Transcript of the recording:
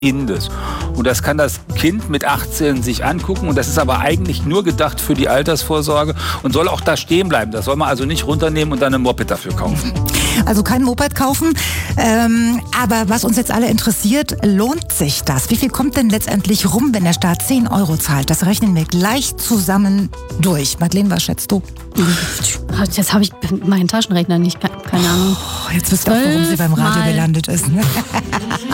Indes. Und das kann das Kind mit 18 sich angucken und das ist aber eigentlich nur gedacht für die Altersvorsorge und soll auch da stehen bleiben. Das soll man also nicht runternehmen und dann ein Moped dafür kaufen. Also kein Moped kaufen, aber was uns jetzt alle interessiert, lohnt sich das? Wie viel kommt denn letztendlich rum, wenn der Staat 10 Euro zahlt? Das rechnen wir gleich zusammen durch. Madeleine, was schätzt du? Jetzt habe ich meinen Taschenrechner nicht, keine Ahnung. Jetzt wisst ihr auch, warum sie beim Radio gelandet ist. Ne?